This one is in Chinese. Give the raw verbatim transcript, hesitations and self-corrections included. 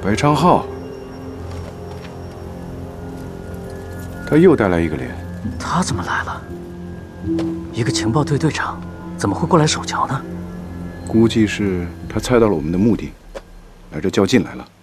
白昌浩，他又带来一个连。 他怎么来了？一个情报队队长，怎么会过来守桥呢？ 估计是他猜到了我们的目的，来这较劲来了。